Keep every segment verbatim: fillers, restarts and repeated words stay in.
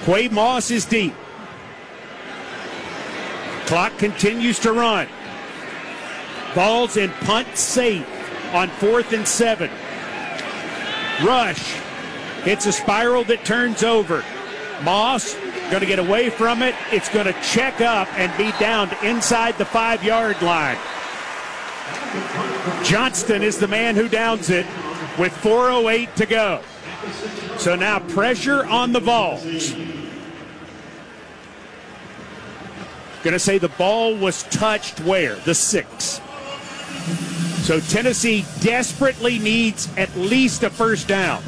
Quay Moss is deep. Clock continues to run. Ball's in punt safe on fourth and seven. Rush hits a spiral that turns over. Moss going to get away from it. It's going to check up and be down to inside the five-yard line. Johnston is the man who downs it with four oh eight to go. So now pressure on the Vols. Going to say the ball was touched where? The six. So Tennessee desperately needs at least a first down.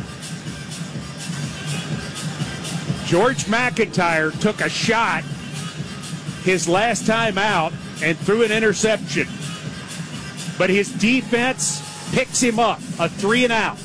George McIntyre took a shot his last time out and threw an interception. But his defense picks him up, a three and out.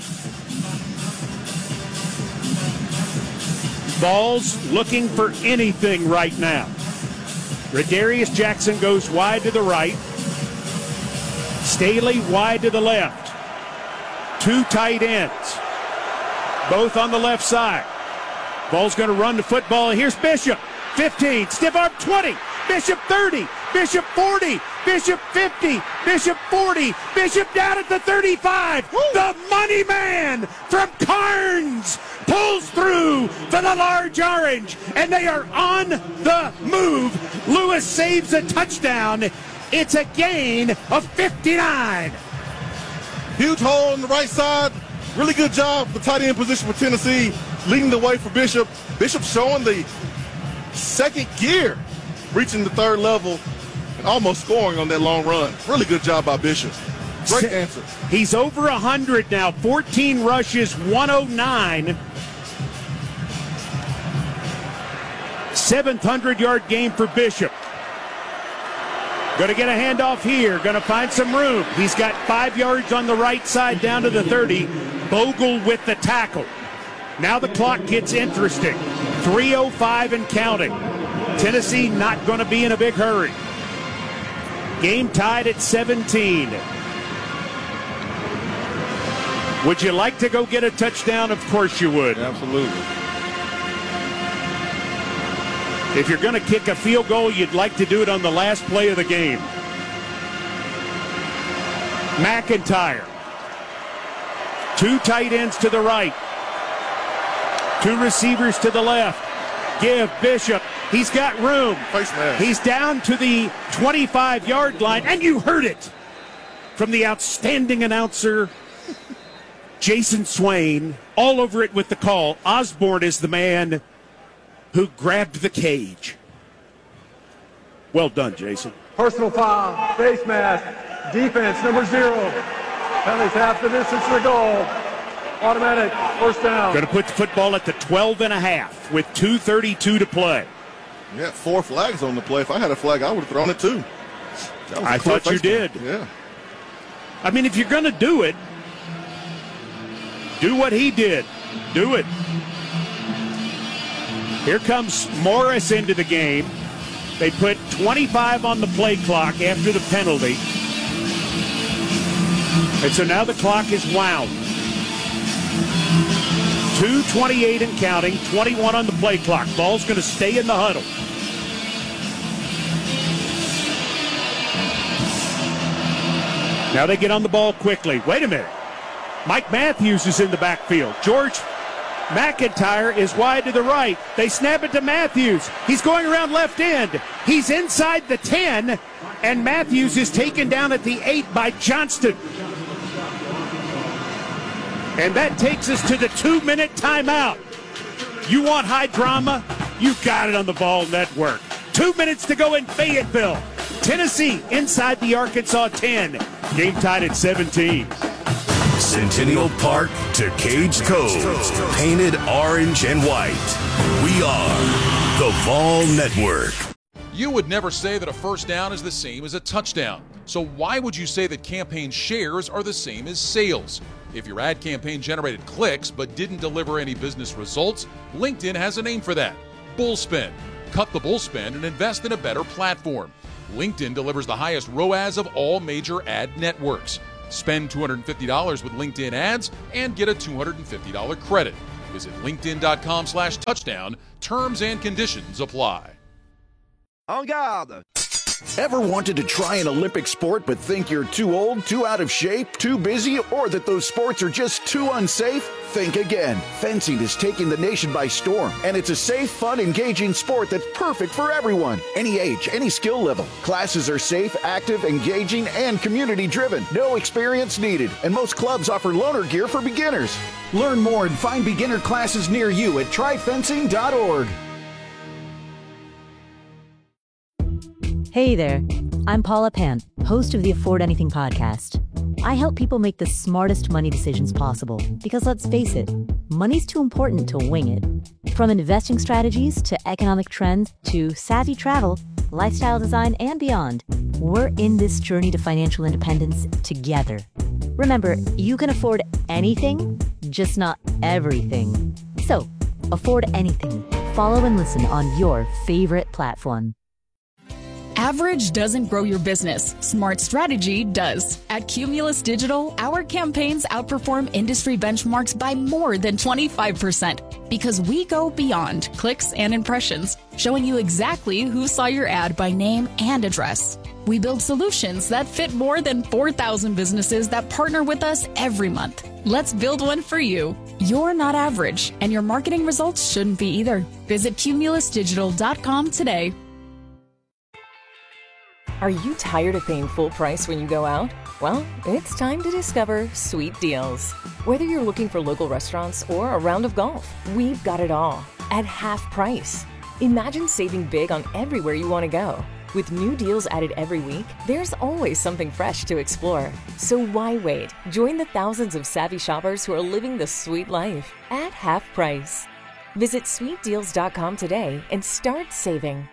Vols looking for anything right now. Radarius Jackson goes wide to the right. Staley wide to the left. Two tight ends, both on the left side. Ball's going to run the football. Here's Bishop, fifteen, stiff arm twenty, Bishop thirty, Bishop forty, Bishop fifty, Bishop forty, Bishop down at the thirty-five. Woo! The money man from Carnes pulls through for the large orange, and they are on the move. Lewis saves a touchdown. It's a gain of fifty-nine. Huge hole on the right side. Really good job for tight end position for Tennessee, leading the way for Bishop. Bishop showing the second gear, reaching the third level, and almost scoring on that long run. Really good job by Bishop. Great answer. He's over one hundred now, fourteen rushes, one oh nine. seventh hundred-yard game for Bishop. Going to get a handoff here. Going to find some room. He's got five yards on the right side down to the thirty. Bogle with the tackle. Now the clock gets interesting. three oh five and counting. Tennessee not going to be in a big hurry. Game tied at seventeen. Would you like to go get a touchdown? Of course you would. Absolutely. If you're going to kick a field goal, you'd like to do it on the last play of the game. McIntyre. Two tight ends to the right. Two receivers to the left. Give Bishop. He's got room. Face mask. He's down to the twenty-five-yard line, and you heard it from the outstanding announcer, Jason Swain, all over it with the call. Osborne is the man who grabbed the cage. Well done, Jason. Personal foul, face mask, defense, number zero. Penalties half the distance to the goal. Automatic, first down. Going to put the football at the twelve and a half with two thirty-two to play. Yeah, four flags on the play. If I had a flag, I would have thrown it too. I thought you did. Yeah. I mean, if you're going to do it, do what he did. Do it. Here comes Morris into the game. They put twenty-five on the play clock after the penalty. And so now the clock is wound. two twenty-eight and counting, twenty-one on the play clock. Ball's going to stay in the huddle. Now they get on the ball quickly. Wait a minute. Mike Matthews is in the backfield. George McIntyre is wide to the right. They snap it to Matthews. He's going around left end. He's inside the ten, and Matthews is taken down at the eight by Johnston. And that takes us to the two-minute timeout. You want high drama? You got it on the Vol Network. Two minutes to go in Fayetteville. Tennessee inside the Arkansas ten. Game tied at seventeen. Centennial Park to Cage Cove, painted orange and white. We are the Vol Network. You would never say that a first down is the same as a touchdown. So why would you say that campaign shares are the same as sales? If your ad campaign generated clicks but didn't deliver any business results, LinkedIn has a name for that: Bullspend. Cut the bullspend and invest in a better platform. LinkedIn delivers the highest R O A S of all major ad networks. Spend two hundred fifty dollars with LinkedIn ads and get a two hundred fifty dollars credit. Visit linkedin.com slash touchdown. Terms and conditions apply. En garde! Ever wanted to try an Olympic sport but think you're too old, too out of shape, too busy, or that those sports are just too unsafe? Think again. Fencing is taking the nation by storm, and it's a safe, fun, engaging sport that's perfect for everyone. Any age, any skill level. Classes are safe, active, engaging, and community-driven. No experience needed, and most clubs offer loaner gear for beginners. Learn more and find beginner classes near you at try fencing dot org. Hey there, I'm Paula Pant, host of the Afford Anything podcast. I help people make the smartest money decisions possible because, let's face it, money's too important to wing it. From investing strategies to economic trends to savvy travel, lifestyle design, and beyond, we're in this journey to financial independence together. Remember, you can afford anything, just not everything. So, afford anything. Follow and listen on your favorite platform. Average doesn't grow your business. Smart strategy does. At Cumulus Digital, our campaigns outperform industry benchmarks by more than twenty-five percent because we go beyond clicks and impressions, showing you exactly who saw your ad by name and address. We build solutions that fit more than four thousand businesses that partner with us every month. Let's build one for you. You're not average, and your marketing results shouldn't be either. Visit cumulus digital dot com today. Are you tired of paying full price when you go out? Well, it's time to discover Sweet Deals. Whether you're looking for local restaurants or a round of golf, we've got it all at half price. Imagine saving big on everywhere you want to go. With new deals added every week, there's always something fresh to explore. So why wait? Join the thousands of savvy shoppers who are living the sweet life at half price. Visit sweet deals dot com today and start saving.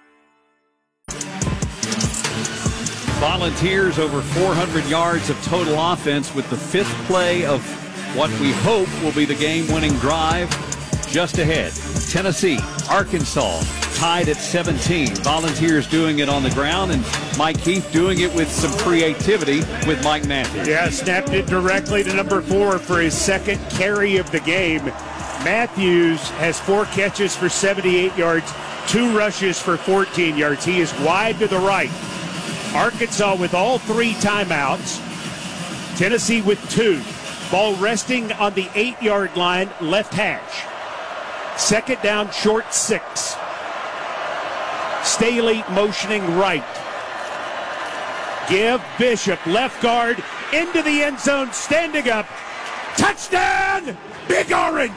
Volunteers over four hundred yards of total offense with the fifth play of what we hope will be the game-winning drive just ahead. Tennessee, Arkansas tied at seventeen. Volunteers doing it on the ground, and Mike Heath doing it with some creativity with Mike Matthews. Yeah, snapped it directly to number four for his second carry of the game. Matthews has four catches for seventy-eight yards, two rushes for fourteen yards. He is wide to the right. Arkansas with all three timeouts. Tennessee with two. Ball resting on the eight-yard line, left hash. Second down, short six. Staley motioning right. Give Bishop, left guard, into the end zone, standing up. Touchdown, Big Orange.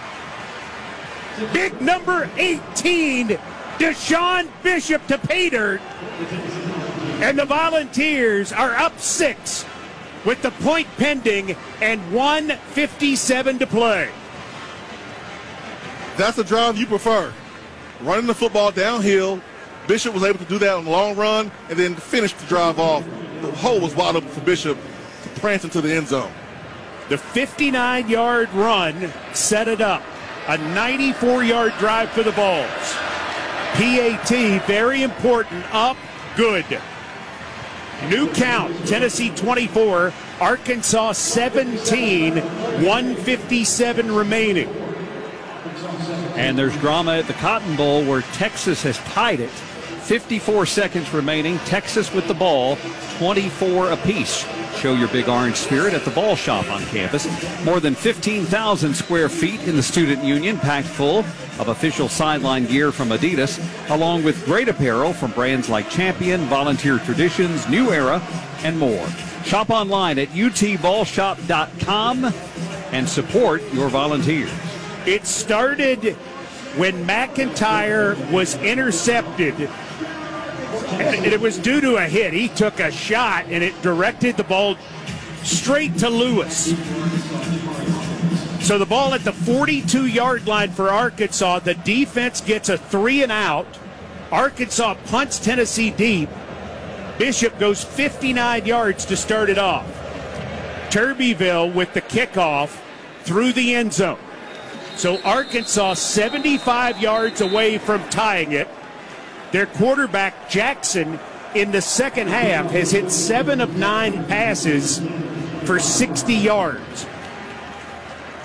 Big number eighteen, Deshaun Bishop to pay dirt. And the Volunteers are up six with the point pending and one fifty-seven to play. That's the drive you prefer. Running the football downhill. Bishop was able to do that on the long run and then finish the drive off. The hole was wide open for Bishop to prance into the end zone. The fifty-nine-yard run set it up. A ninety-four-yard drive for the Vols. P A T, very important, up, good. New count, Tennessee twenty-four, Arkansas seventeen, one fifty-seven remaining. And there's drama at the Cotton Bowl where Texas has tied it. fifty-four seconds remaining. Texas with the ball, twenty-four apiece. Show your Big Orange spirit at the ball shop on campus. More than fifteen thousand square feet in the Student Union, packed full of official sideline gear from Adidas, along with great apparel from brands like Champion, Volunteer Traditions, New Era, and more. Shop online at U T ball shop dot com and support your Volunteers. It started when McIntyre was intercepted, and it was due to a hit. He took a shot, and it directed the ball straight to Lewis. So the ball at the forty-two-yard line for Arkansas. The defense gets a three and out. Arkansas punts Tennessee deep. Bishop goes fifty-nine yards to start it off. Turbeville with the kickoff through the end zone. So Arkansas seventy-five yards away from tying it. Their quarterback, Jackson, in the second half has hit seven of nine passes for sixty yards.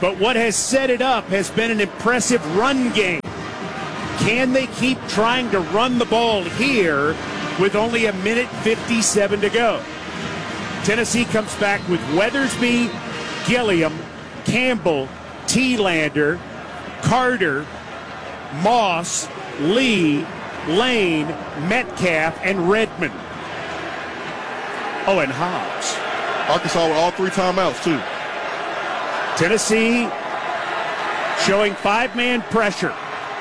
But what has set it up has been an impressive run game. Can they keep trying to run the ball here with only a minute fifty-seven to go? Tennessee comes back with Weathersby, Gilliam, Campbell, T-Lander, Carter, Moss, Lee, Lane, Metcalf, and Redmond. Oh, and Hobbs. Arkansas with all three timeouts, too. Tennessee showing five-man pressure.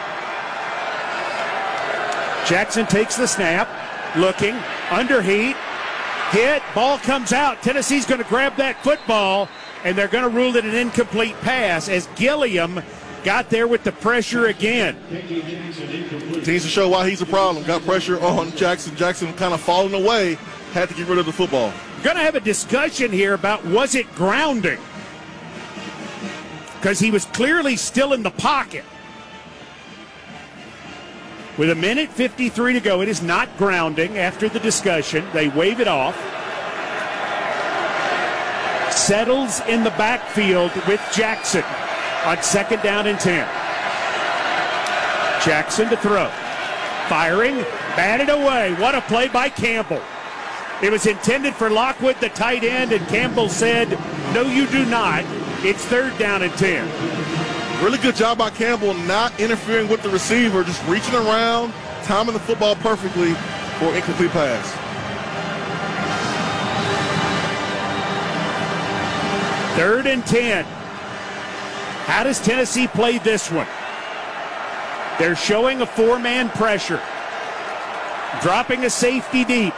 Jackson takes the snap, looking, under heat, hit, ball comes out. Tennessee's going to grab that football, and they're going to rule it an incomplete pass as Gilliam got there with the pressure again. Continues to show why he's a problem. Got pressure on Jackson. Jackson kind of falling away, had to get rid of the football. Going to have a discussion here about was it grounding? Because he was clearly still in the pocket. With a minute fifty-three to go, it is not grounding after the discussion. They wave it off. Settles in the backfield with Jackson on second down and ten. Jackson to throw. Firing, batted away. What a play by Campbell. It was intended for Lockwood, the tight end, and Campbell said, no, you do not. It's third down and ten. Really good job by Campbell not interfering with the receiver, just reaching around, timing the football perfectly for an incomplete pass. Third and ten. How does Tennessee play this one? They're showing a four-man pressure. Dropping a safety deep.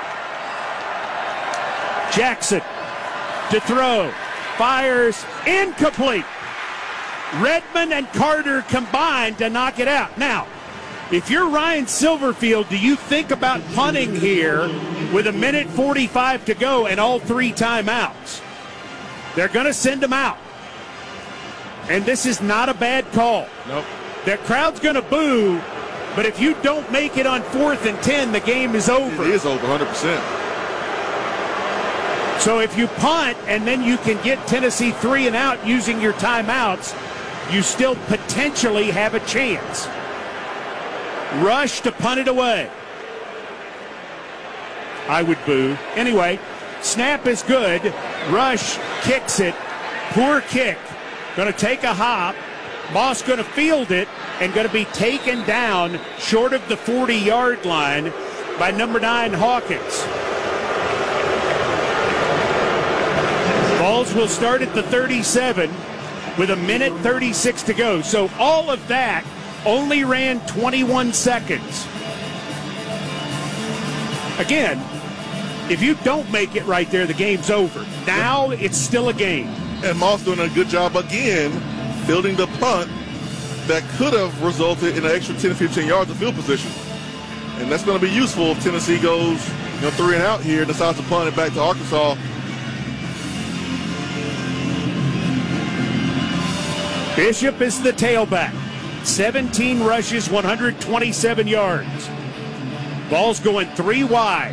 Jackson to throw. Fires, incomplete. Redmond and Carter combined to knock it out. Now, if you're Ryan Silverfield, do you think about punting here with a minute forty-five to go and all three timeouts? They're going to send him out. And this is not a bad call. Nope. The crowd's going to boo, but if you don't make it on fourth and ten, the game is over. It is over, one hundred percent. So if you punt and then you can get Tennessee three and out using your timeouts, you still potentially have a chance. Rush to punt it away. I would boo. Anyway, snap is good. Rush kicks it. Poor kick. Going to take a hop. Moss going to field it and going to be taken down short of the forty-yard line by number nine Hawkins. Balls will start at the thirty-seven with a minute thirty-six to go. So all of that only ran twenty-one seconds. Again, if you don't make it right there, the game's over. Now it's still a game. And Moss doing a good job again, fielding the punt that could have resulted in an extra ten to fifteen yards of field position. And that's going to be useful if Tennessee goes, you know, three and out here and decides to punt it back to Arkansas. Bishop is the tailback. seventeen rushes, one hundred twenty-seven yards. Ball's going three wide.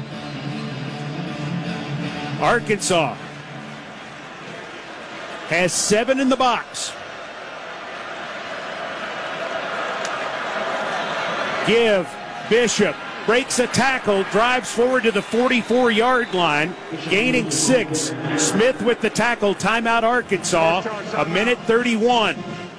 Arkansas has seven in the box. Give. Bishop breaks a tackle, drives forward to the forty-four-yard line, gaining six. Smith with the tackle, timeout Arkansas, a minute thirty-one.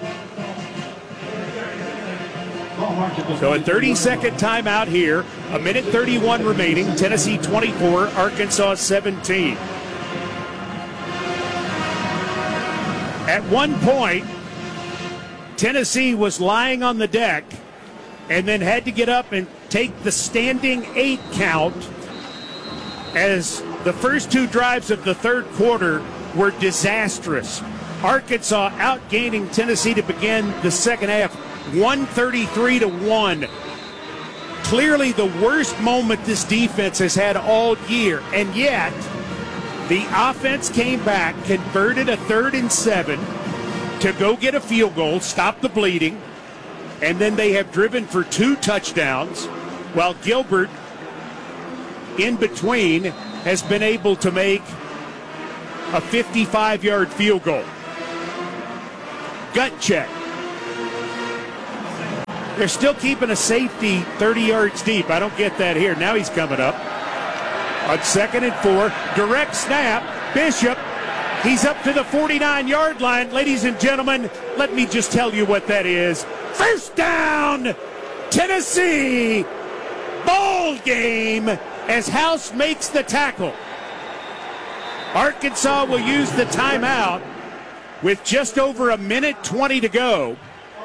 So a thirty-second timeout here, a minute thirty-one remaining, Tennessee twenty-four, Arkansas seventeen. At one point, Tennessee was lying on the deck and then had to get up and take the standing eight count as the first two drives of the third quarter were disastrous. Arkansas outgaining Tennessee to begin the second half, one thirty-three to one. Clearly the worst moment this defense has had all year, and yet the offense came back, converted a third and seven to go get a field goal, stop the bleeding, and then they have driven for two touchdowns, while Gilbert, in between, has been able to make a fifty-five-yard field goal. gut check. They're still keeping a safety thirty yards deep. I don't get that here. Now he's coming up. On second and four, direct snap, Bishop. He's up to the forty-nine-yard line. Ladies and gentlemen, let me just tell you what that is. First down, Tennessee. Ball game as House makes the tackle. Arkansas will use the timeout with just over a minute twenty to go.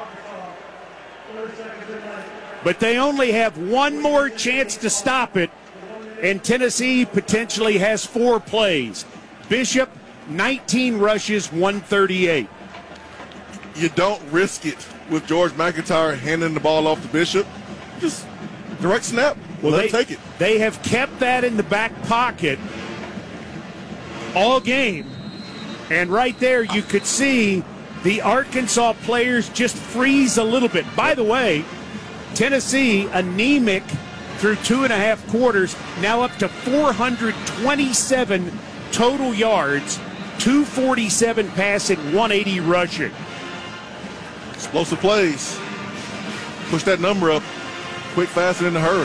But they only have one more chance to stop it, and Tennessee potentially has four plays. Bishop, nineteen rushes, one thirty-eight. You don't risk it with George McIntyre handing the ball off to Bishop. Just direct snap. Well, Let they, him take it. They have kept that in the back pocket all game. And right there you could see the Arkansas players just freeze a little bit. By the way, Tennessee, anemic through two and a half quarters, now up to four hundred twenty-seven total yards, two forty-seven passing, one eighty rushing. Explosive plays. Push that number up quick, fast, and in a hurry.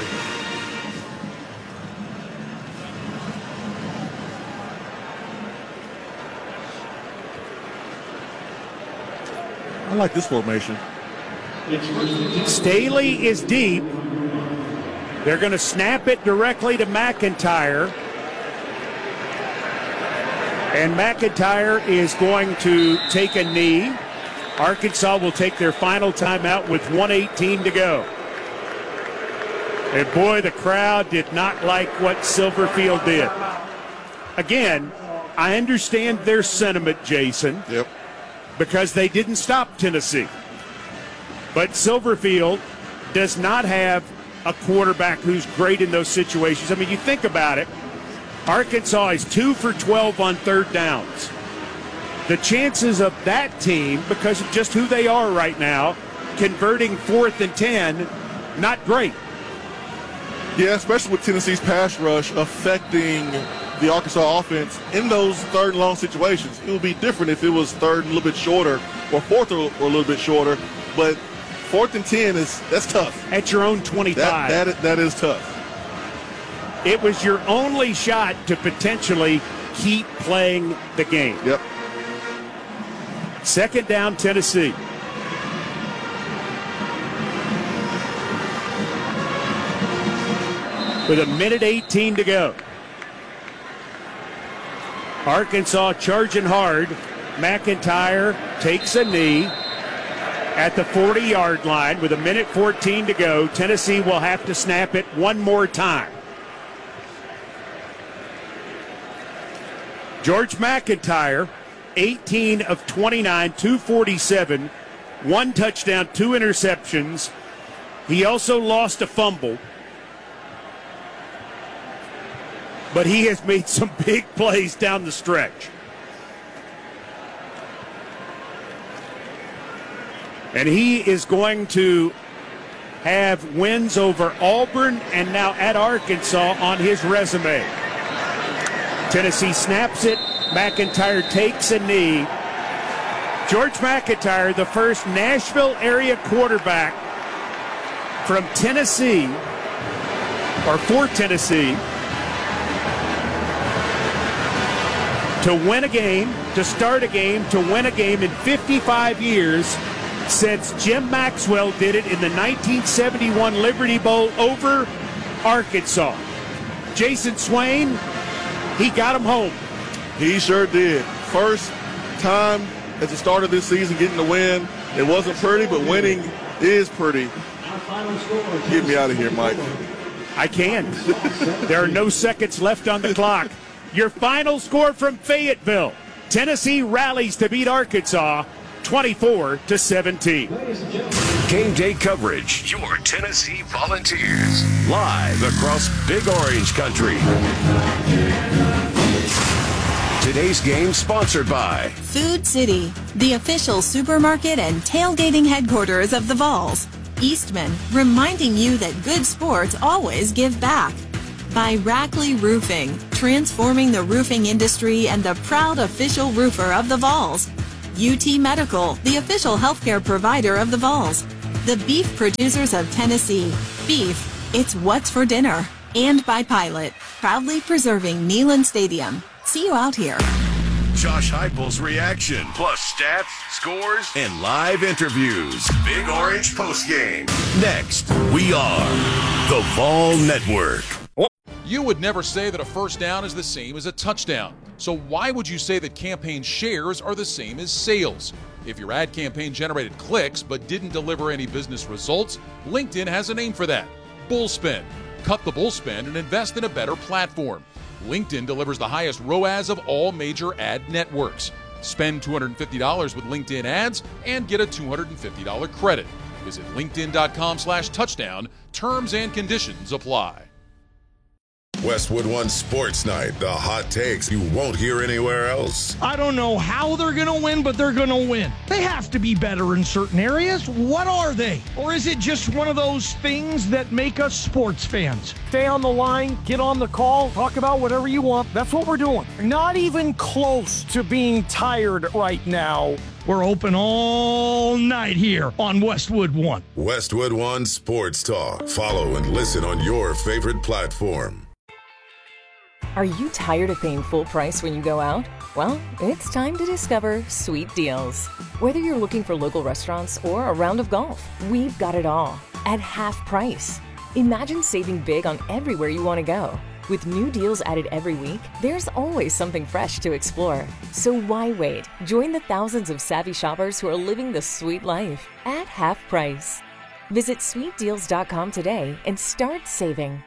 I like this formation. Staley is deep. They're going to snap it directly to McIntyre. And McIntyre is going to take a knee. Arkansas will take their final timeout with one eighteen to go. And boy, the crowd did not like what Silverfield did. Again, I understand their sentiment, Jason. Yep. Because they didn't stop Tennessee. But Silverfield does not have a quarterback who's great in those situations. I mean, you think about it. Arkansas is two for twelve on third downs. The chances of that team, because of just who they are right now, converting fourth and ten, not great. Yeah, especially with Tennessee's pass rush affecting the Arkansas offense in those third and long situations. It would be different if it was third and a little bit shorter or fourth or a little bit shorter, but fourth and ten is that's tough. At your own twenty-five. That, that, that is tough. It was your only shot to potentially keep playing the game. Yep. Second down, Tennessee. With a minute eighteen to go. Arkansas charging hard. McIntyre takes a knee at the forty-yard line with a minute fourteen to go. Tennessee will have to snap it one more time. George McIntyre, eighteen of twenty-nine, two forty-seven, one touchdown, two interceptions. He also lost a fumble. But he has made some big plays down the stretch. And he is going to have wins over Auburn and now at Arkansas on his resume. Tennessee snaps it. McIntyre takes a knee. George McIntyre, the first Nashville area quarterback from Tennessee, or for Tennessee, to win a game, to start a game, to win a game in fifty-five years since Jim Maxwell did it in the nineteen seventy-one Liberty Bowl over Arkansas. Jason Swain, he got him home. He sure did. First time at the start of this season getting the win. It wasn't pretty, but winning is pretty. Get me out of here, Mike. I can. There are no seconds left on the clock. Your final score from Fayetteville. Tennessee rallies to beat Arkansas twenty-four to seventeen. Game day coverage. Your Tennessee Volunteers. Live across Big Orange Country. Today's game sponsored by Food City, the official supermarket and tailgating headquarters of the Vols. Eastman, reminding you that good sports always give back. By Rackley Roofing, transforming the roofing industry and the proud official roofer of the Vols. U T Medical, the official healthcare provider of the Vols. The beef producers of Tennessee. Beef, it's what's for dinner. And by Pilot, proudly preserving Neyland Stadium. See you out here. Josh Heupel's reaction, plus stats, scores, and live interviews. Big Orange postgame. Next, we are the Vol Network. You would never say that a first down is the same as a touchdown. So why would you say that campaign shares are the same as sales? If your ad campaign generated clicks but didn't deliver any business results, LinkedIn has a name for that. Bullspend. Cut the bullspend and invest in a better platform. LinkedIn delivers the highest R O A S of all major ad networks. Spend two hundred fifty dollars with LinkedIn ads and get a two hundred fifty dollars credit. Visit linkedin.com slash touchdown. Terms and conditions apply. Westwood One Sports Night, the hot takes you won't hear anywhere else. I don't know how they're going to win, but they're going to win. They have to be better in certain areas. What are they? Or is it just one of those things that make us sports fans? Stay on the line, get on the call, talk about whatever you want. That's what we're doing. Not even close to being tired right now. We're open all night here on Westwood One. Westwood One Sports Talk. Follow and listen on your favorite platform. Are you tired of paying full price when you go out? Well, it's time to discover Sweet Deals. Whether you're looking for local restaurants or a round of golf, we've got it all at half price. Imagine saving big on everywhere you want to go. With new deals added every week, there's always something fresh to explore. So why wait? Join the thousands of savvy shoppers who are living the sweet life at half price. Visit sweet deals dot com today and start saving.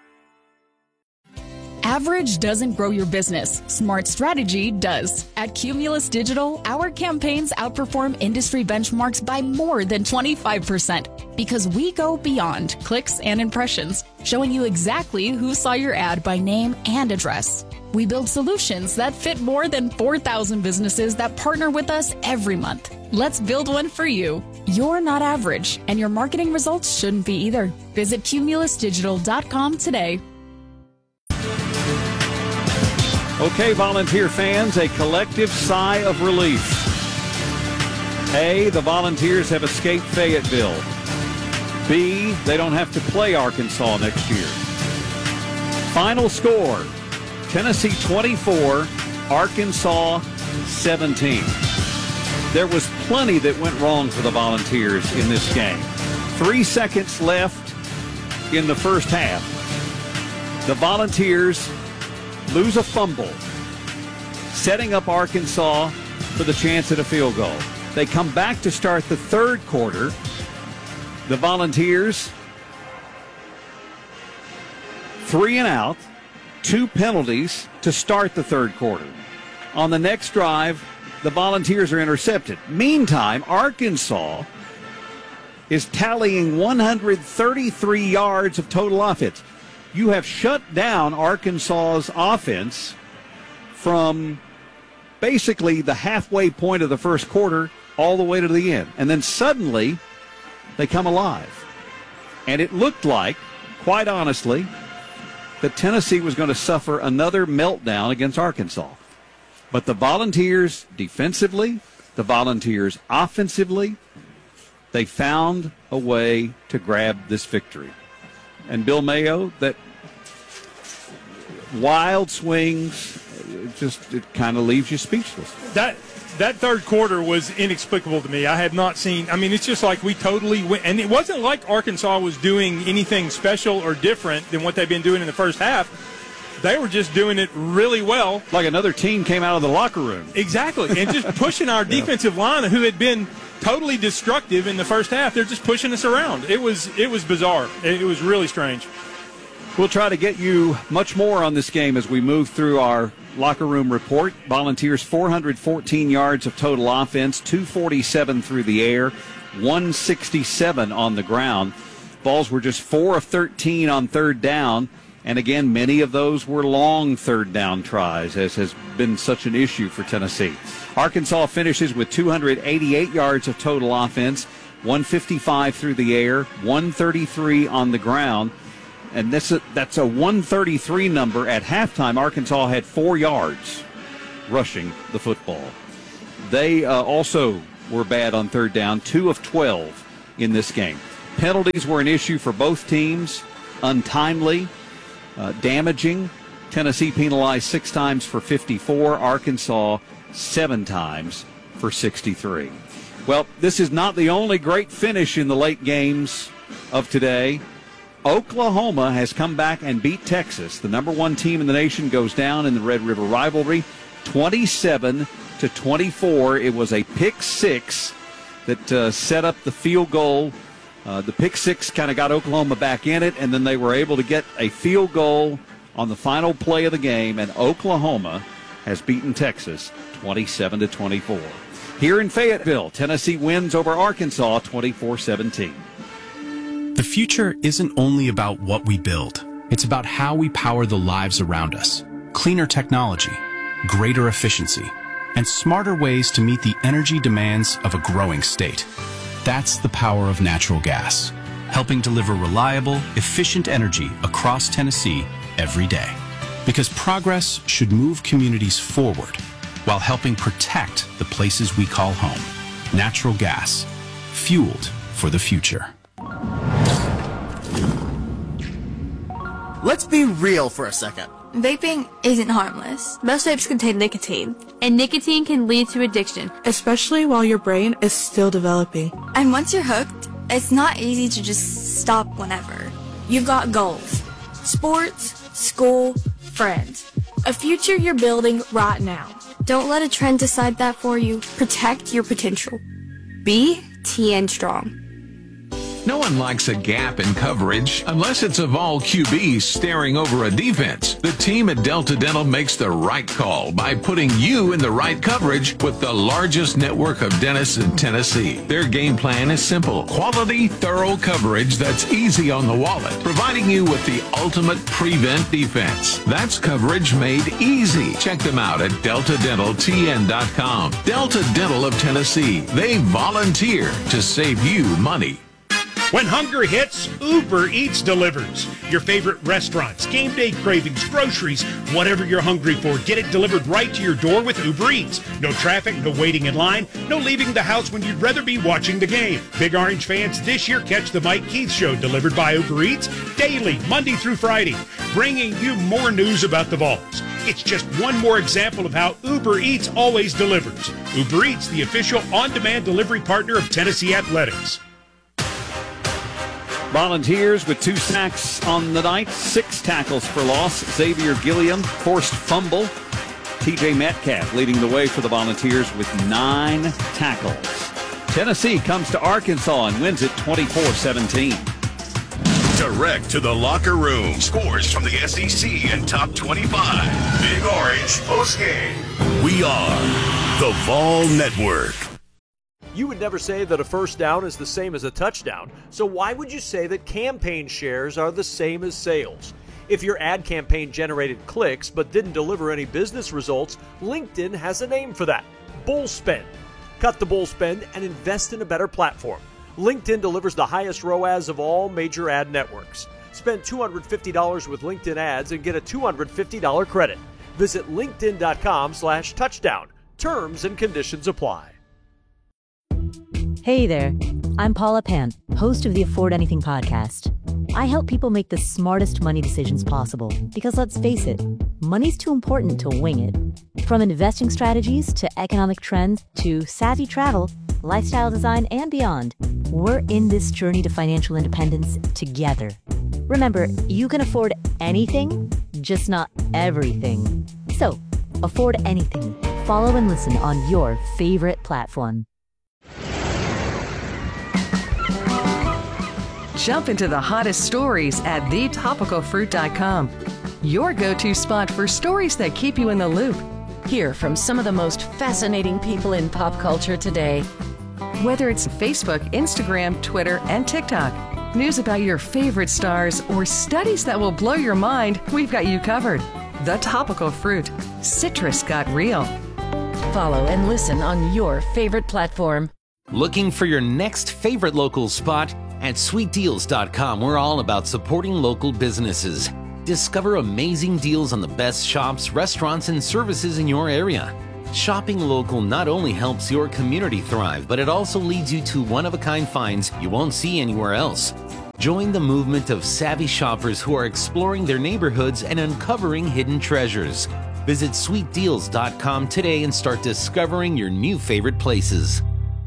Average doesn't grow your business. Smart strategy does. At Cumulus Digital, our campaigns outperform industry benchmarks by more than twenty-five percent because we go beyond clicks and impressions, showing you exactly who saw your ad by name and address. We build solutions that fit more than four thousand businesses that partner with us every month. Let's build one for you. You're not average, and your marketing results shouldn't be either. Visit cumulus digital dot com today. Okay, Volunteer fans, a collective sigh of relief. A, the Volunteers have escaped Fayetteville. B, they don't have to play Arkansas next year. Final score, Tennessee twenty-four, Arkansas seventeen. There was plenty that went wrong for the Volunteers in this game. Three seconds left in the first half. The Volunteers lose a fumble, setting up Arkansas for the chance at a field goal. They come back to start the third quarter. The Volunteers, three and out, two penalties to start the third quarter. On the next drive, the Volunteers are intercepted. Meantime, Arkansas is tallying one hundred thirty-three yards of total offense. You have shut down Arkansas's offense from basically the halfway point of the first quarter all the way to the end. And then suddenly they come alive. And it looked like, quite honestly, that Tennessee was going to suffer another meltdown against Arkansas. But the Volunteers defensively, the Volunteers offensively, they found a way to grab this victory. And Bill Mayo, that wild swings, it just it kind of leaves you speechless. That that third quarter was inexplicable to me. I have not seen. I mean, it's just like we totally went, and it wasn't like Arkansas was doing anything special or different than what they've been doing in the first half. They were just doing it really well. Like another team came out of the locker room. Exactly, and just pushing our yeah. defensive line, who had been totally destructive in the first half. They're just pushing us around. It was it was bizarre. It was really strange. We'll try to get you much more on this game as we move through our locker room report. Volunteers four hundred fourteen yards of total offense, two forty-seven through the air, one sixty-seven on the ground. Vols were just four of thirteen on third down. And again, many of those were long third down tries, as has been such an issue for Tennessee. Arkansas finishes with two hundred eighty-eight yards of total offense, one fifty-five through the air, one thirty-three on the ground. And this, that's a one thirty-three number. At halftime, Arkansas had four yards rushing the football. they uh, also were bad on third down, two of twelve in this game. Penalties were an issue for both teams, untimely, uh, damaging. Tennessee penalized six times for fifty-four, Arkansas seven times for sixty-three. Well, this is not the only great finish in the late games of today. Oklahoma has come back and beat Texas. The number one team in the nation goes down in the Red River rivalry, twenty-seven to twenty-four. It was a pick six that uh, set up the field goal. Uh, the pick six kind of got Oklahoma back in it, and then they were able to get a field goal on the final play of the game, and Oklahoma has beaten Texas twenty-seven to twenty-four. Here in Fayetteville, Tennessee wins over Arkansas twenty-four seventeen. The future isn't only about what we build. It's about how we power the lives around us. Cleaner technology, greater efficiency, and smarter ways to meet the energy demands of a growing state. That's the power of natural gas, helping deliver reliable, efficient energy across Tennessee every day. Because progress should move communities forward while helping protect the places we call home. Natural gas, fueled for the future. Let's be real for a second. Vaping isn't harmless. Most vapes contain nicotine, and nicotine can lead to addiction, especially while your brain is still developing. And once you're hooked, it's not easy to just stop whenever. You've got goals: sports, school, friends, a future you're building right now. Don't let a trend decide that for you. Protect your potential. Be T N Strong. No one likes a gap in coverage unless it's of all Q Bs staring over a defense. The team at Delta Dental makes the right call by putting you in the right coverage with the largest network of dentists in Tennessee. Their game plan is simple: quality, thorough coverage that's easy on the wallet, providing you with the ultimate prevent defense. That's coverage made easy. Check them out at delta dental t n dot com. Delta Dental of Tennessee. They volunteer to save you money. When hunger hits, Uber Eats delivers. Your favorite restaurants, game day cravings, groceries, whatever you're hungry for, get it delivered right to your door with Uber Eats. No traffic, no waiting in line, no leaving the house when you'd rather be watching the game. Big Orange fans, this year catch the Mike Keith Show delivered by Uber Eats daily, Monday through Friday, bringing you more news about the Vols. It's just one more example of how Uber Eats always delivers. Uber Eats, the official on-demand delivery partner of Tennessee Athletics. Volunteers with two sacks on the night, six tackles for loss. Xavier Gilliam, forced fumble. T J Metcalf leading the way for the Volunteers with nine tackles. Tennessee comes to Arkansas and wins it twenty-four seventeen. Direct to the locker room. Scores from the S E C and top twenty-five. Big Orange postgame. We are the Vol Network. You would never say that a first down is the same as a touchdown, so why would you say that campaign shares are the same as sales? If your ad campaign generated clicks but didn't deliver any business results, LinkedIn has a name for that: bull spend. Cut the bull spend and invest in a better platform. LinkedIn delivers the highest R O A S of all major ad networks. Spend two hundred fifty dollars with LinkedIn ads and get a two hundred fifty dollars credit. Visit linkedin.com slash touchdown. Terms and conditions apply. Hey there, I'm Paula Pant, host of the Afford Anything podcast. I help people make the smartest money decisions possible because, let's face it, money's too important to wing it. From investing strategies to economic trends to savvy travel, lifestyle design, and beyond, we're in this journey to financial independence together. Remember, you can afford anything, just not everything. So, afford anything. Follow and listen on your favorite platform. Jump into the hottest stories at the topical fruit dot com. Your go-to spot for stories that keep you in the loop. Hear from some of the most fascinating people in pop culture today. Whether it's Facebook, Instagram, Twitter, and TikTok, news about your favorite stars, or studies that will blow your mind, we've got you covered. The Topical Fruit. Citrus got real. Follow and listen on your favorite platform. Looking for your next favorite local spot? At sweet deals dot com, we're all about supporting local businesses. Discover amazing deals on the best shops, restaurants, and services in your area. Shopping local not only helps your community thrive, but it also leads you to one-of-a-kind finds you won't see anywhere else. Join the movement of savvy shoppers who are exploring their neighborhoods and uncovering hidden treasures. Visit sweet deals dot com today and start discovering your new favorite places.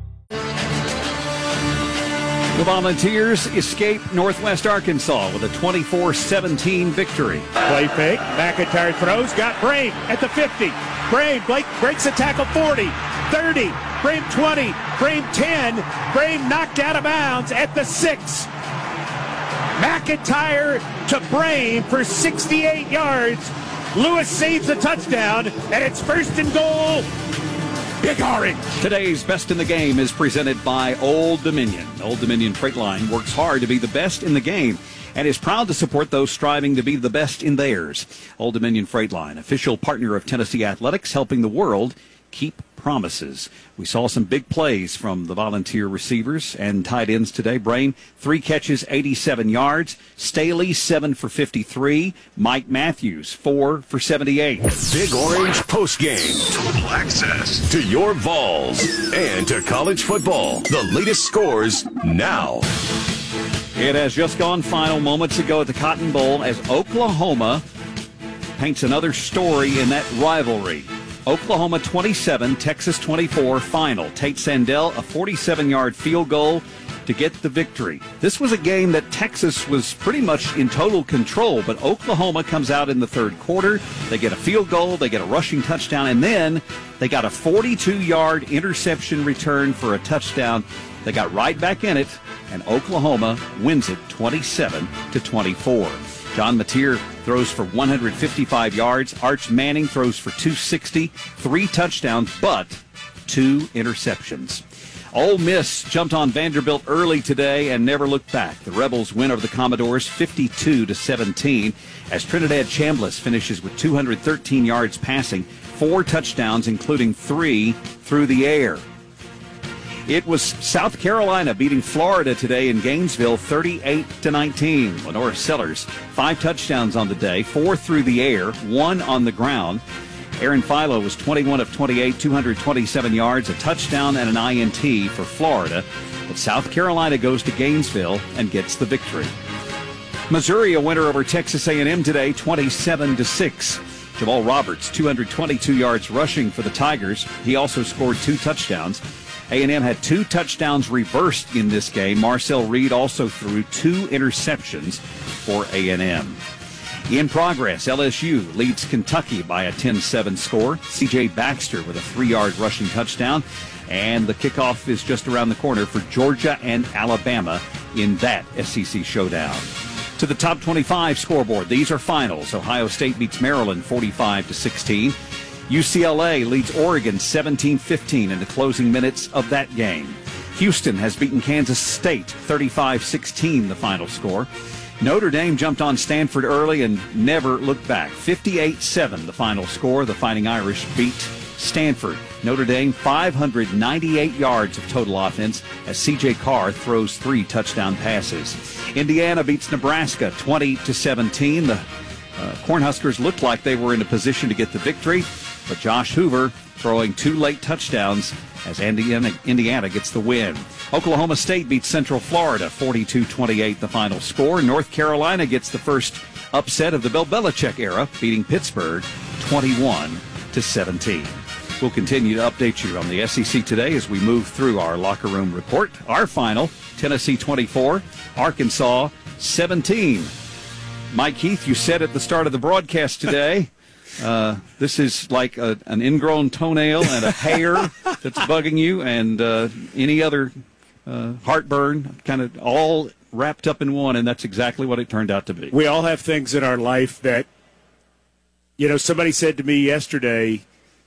The Volunteers escape Northwest Arkansas with a twenty-four seventeen victory. Play fake. McIntyre throws. Got Brame at the fifty. Brame Blake breaks the tackle forty. thirty. Brame twenty. Brame ten. Brame knocked out of bounds at the six. McIntyre to Brame for sixty-eight yards. Lewis saves the touchdown, and it's first and goal. Big Orange. Today's Best in the Game is presented by Old Dominion. Old Dominion Freight Line works hard to be the best in the game and is proud to support those striving to be the best in theirs. Old Dominion Freight Line, official partner of Tennessee Athletics, helping the world keep promises. We saw some big plays from the Volunteer receivers and tight ends today. Brame, three catches, eighty-seven yards. Staley, seven for fifty-three. Mike Matthews, four for seventy-eight. Big Orange postgame. Total access to your Vols and to college football. The latest scores now. It has just gone final moments ago at the Cotton Bowl as Oklahoma paints another story in that rivalry. Oklahoma twenty-seven, Texas twenty-four, final. Tate Sandell, a forty-seven-yard field goal to get the victory. This was a game that Texas was pretty much in total control, but Oklahoma comes out in the third quarter. They get a field goal, they get a rushing touchdown, and then they got a forty-two-yard interception return for a touchdown. They got right back in it, and Oklahoma wins it twenty-seven to twenty-four. John Mateer throws for one hundred fifty-five yards. Arch Manning throws for two hundred sixty, three touchdowns, but two interceptions. Ole Miss jumped on Vanderbilt early today and never looked back. The Rebels win over the Commodores fifty-two to seventeen as Trinidad Chambliss finishes with two hundred thirteen yards passing, four touchdowns, including three through the air. It was South Carolina beating Florida today in Gainesville thirty-eight to nineteen. Lenora Sellers, five touchdowns on the day, four through the air, one on the ground. Aaron Philo was twenty-one of twenty-eight, two hundred twenty-seven yards, a touchdown and an I N T for Florida. But South Carolina goes to Gainesville and gets the victory. Missouri a winner over Texas A and M today, twenty-seven to six. Jamal Roberts, two hundred twenty-two yards rushing for the Tigers. He also scored two touchdowns. A and M had two touchdowns reversed in this game. Marcel Reed also threw two interceptions for A and M. In progress, L S U leads Kentucky by a ten seven score. C J Baxter with a three-yard rushing touchdown. And the kickoff is just around the corner for Georgia and Alabama in that S E C showdown. To the top twenty-five scoreboard, these are finals. Ohio State beats Maryland forty-five to sixteen. U C L A leads Oregon seventeen fifteen in the closing minutes of that game. Houston has beaten Kansas State thirty-five sixteen, the final score. Notre Dame jumped on Stanford early and never looked back. fifty-eight seven, the final score. The Fighting Irish beat Stanford. Notre Dame, five hundred ninety-eight yards of total offense as C J Carr throws three touchdown passes. Indiana beats Nebraska twenty to seventeen. The uh, Cornhuskers looked like they were in a position to get the victory, but Josh Hoover throwing two late touchdowns as Indiana, Indiana gets the win. Oklahoma State beats Central Florida forty-two twenty-eight, the final score. North Carolina gets the first upset of the Bill Belichick era, beating Pittsburgh twenty-one to seventeen. We'll continue to update you on the S E C today as we move through our locker room report. Our final, Tennessee twenty-four, Arkansas seventeen. Mike Heath, you said at the start of the broadcast today, uh, this is like a, an ingrown toenail and a hair that's bugging you and uh, any other uh, heartburn, kind of all wrapped up in one, and that's exactly what it turned out to be. We all have things in our life that, you know, somebody said to me yesterday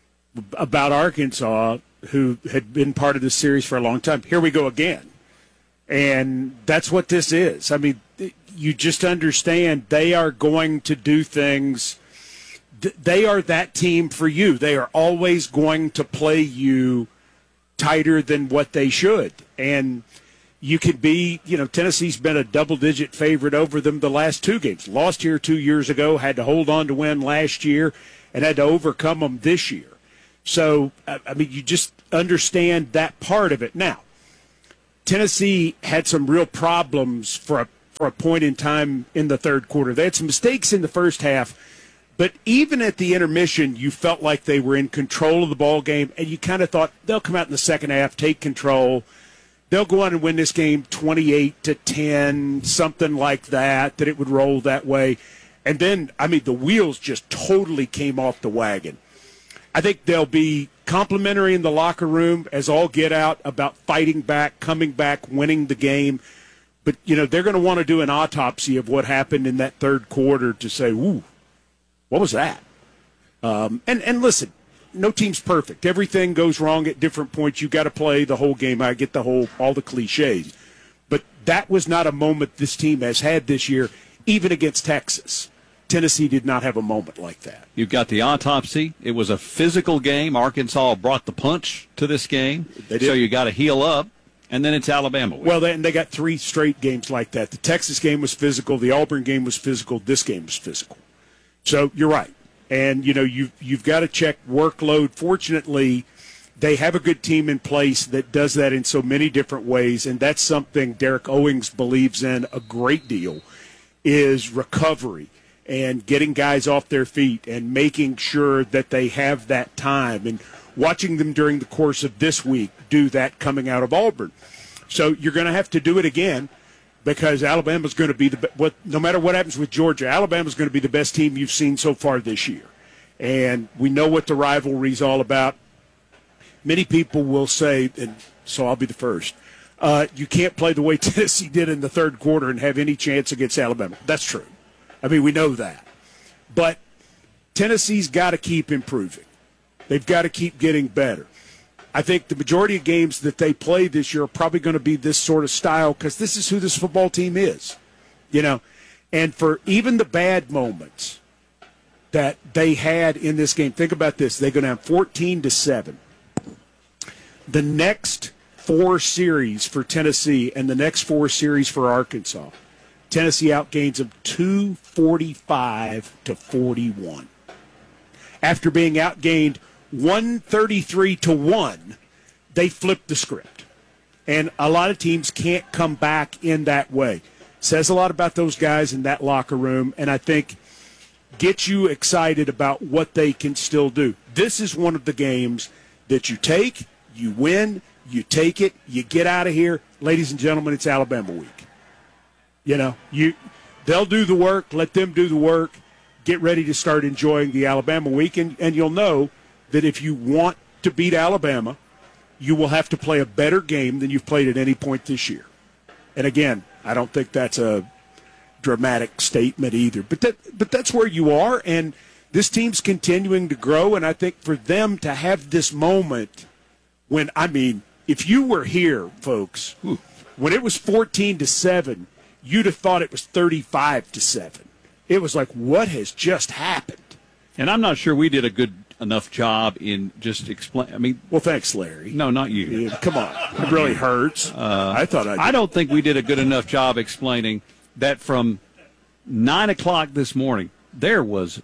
about Arkansas, who had been part of this series for a long time, here we go again. And that's what this is. I mean, you just understand they are going to do things. They are that team for you. They are always going to play you tighter than what they should. And you could be, you know, Tennessee's been a double-digit favorite over them the last two games. Lost here two years ago, had to hold on to win last year, and had to overcome them this year. So, I mean, you just understand that part of it. Now, Tennessee had some real problems for a, for a point in time in the third quarter. They had some mistakes in the first half, but even at the intermission, you felt like they were in control of the ball game, and you kind of thought they'll come out in the second half, take control. They'll go on and win this game twenty-eight to ten, something like that, that it would roll that way. And then, I mean, the wheels just totally came off the wagon. I think they'll be complimentary in the locker room as all get out about fighting back, coming back, winning the game. But, you know, they're going to want to do an autopsy of what happened in that third quarter to say, ooh, what was that? Um, and, and listen, no team's perfect. Everything goes wrong at different points. You got to play the whole game. I get the whole, all the cliches. But that was not a moment this team has had this year, even against Texas. Tennessee did not have a moment like that. You've got the autopsy. It was a physical game. Arkansas brought the punch to this game. They did. So you got to heal up, and then it's Alabama week. Well, they, and they got three straight games like that. The Texas game was physical. The Auburn game was physical. This game was physical. So you're right. And, you know, you've, you've got to check workload. Fortunately, they have a good team in place that does that in so many different ways, and that's something Derek Owings believes in a great deal, is recovery and getting guys off their feet and making sure that they have that time, and watching them during the course of this week do that coming out of Auburn. So you're going to have to do it again, because Alabama's going to be the what no matter what happens with Georgia, Alabama's going to be the best team you've seen so far this year. And we know what the rivalry's all about. Many people will say, and so I'll be the first, uh, you can't play the way Tennessee did in the third quarter and have any chance against Alabama. That's true. I mean, we know that. But Tennessee's got to keep improving. They've got to keep getting better. I think the majority of games that they play this year are probably going to be this sort of style, because this is who this football team is. You know, and for even the bad moments that they had in this game, think about this. They're going to have fourteen to seven. The next four series for Tennessee and the next four series for Arkansas, Tennessee outgains them two forty-five to forty-one. After being outgained one thirty-three to one, they flipped the script. And a lot of teams can't come back in that way. Says a lot about those guys in that locker room, and I think gets you excited about what they can still do. This is one of the games that you take, you win, you take it, you get out of here. Ladies and gentlemen, it's Alabama week. You know, you they'll do the work, let them do the work, get ready to start enjoying the Alabama week, and, and you'll know that if you want to beat Alabama, you will have to play a better game than you've played at any point this year. And again, I don't think that's a dramatic statement either, but that but that's where you are, and this team's continuing to grow, and I think for them to have this moment when, I mean, if you were here, folks, when it was fourteen to seven, you'd have thought it was thirty-five to seven. It was like, what has just happened? And I'm not sure we did a good enough job in just explain. I mean, well, thanks, Larry. No, not you. Yeah, come on, it really hurts. Uh, I thought I did. I don't think we did a good enough job explaining that from nine o'clock this morning there was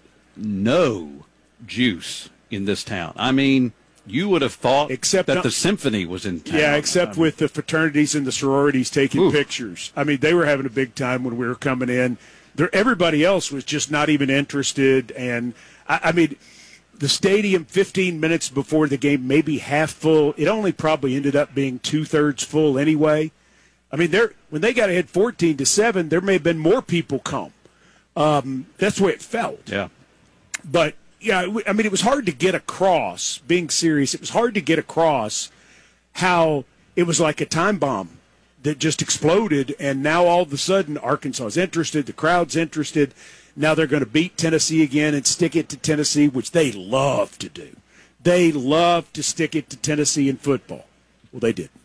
no juice in this town. I mean, you would have thought except that not, the symphony was in town. Yeah, except I mean, with the fraternities and the sororities taking oof. pictures. I mean, they were having a big time when we were coming in. There, everybody else was just not even interested. And, I, I mean, the stadium fifteen minutes before the game, maybe half full. It only probably ended up being two-thirds full anyway. I mean, when they got ahead fourteen to seven, there may have been more people come. Um, that's the way it felt. Yeah. But, yeah, I mean, it was hard to get across, being serious, it was hard to get across how it was like a time bomb that just exploded, and now all of a sudden Arkansas is interested, the crowd's interested. Now they're going to beat Tennessee again and stick it to Tennessee, which they love to do. They love to stick it to Tennessee in football. Well, they didn't.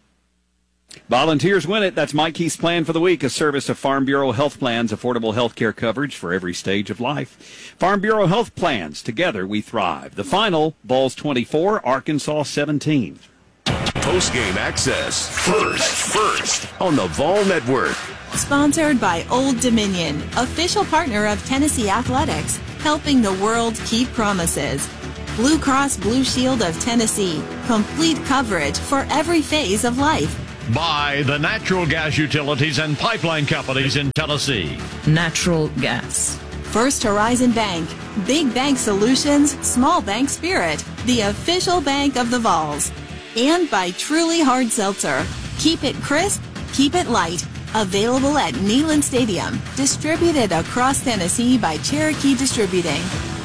Volunteers win it. That's Mike Keith's plan for the week, a service of Farm Bureau Health Plans, affordable health care coverage for every stage of life. Farm Bureau Health Plans, together we thrive. The final, Vols twenty-four, Arkansas seventeen. Post-game access, first, first, on the Vol Network. Sponsored by Old Dominion, official partner of Tennessee Athletics, helping the world keep promises. Blue Cross Blue Shield of Tennessee. Complete coverage for every phase of life. By the natural gas utilities and pipeline companies in Tennessee. Natural gas. First Horizon Bank. Big bank solutions, small bank spirit. The official bank of the Vols. And by Truly Hard Seltzer. Keep it crisp, keep it light. Available at Neyland Stadium. Distributed across Tennessee by Cherokee Distributing.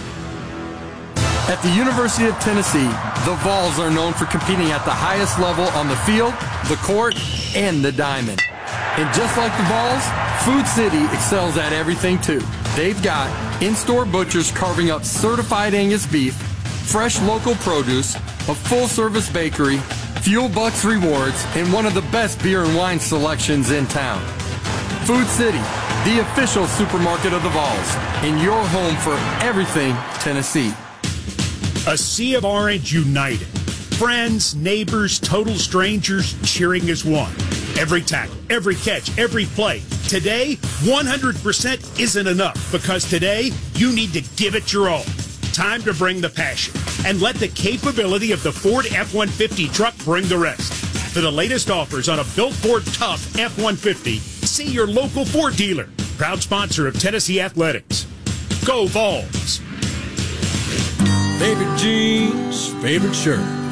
At the University of Tennessee, the Vols are known for competing at the highest level on the field, the court, and the diamond. And just like the Vols, Food City excels at everything too. They've got in-store butchers carving up certified Angus beef, fresh local produce, a full-service bakery, Fuel Bucks rewards, and one of the best beer and wine selections in town. Food City, the official supermarket of the Vols, and your home for everything Tennessee. A sea of orange united. Friends, neighbors, total strangers cheering as one. Every tackle, every catch, every play. Today, one hundred percent isn't enough because today you need to give it your all. Time to bring the passion and let the capability of the Ford F one fifty truck bring the rest. For the latest offers on a built Ford Tough F one fifty, see your local Ford dealer. Proud sponsor of Tennessee Athletics. Go Vols! Favorite jeans, favorite shirt.